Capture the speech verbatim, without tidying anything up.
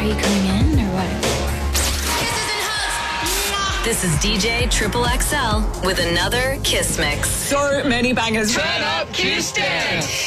you coming in or what? This is D J Triple X L with another Kiss Mix. So many bangers. Turn up, Kiss Dance.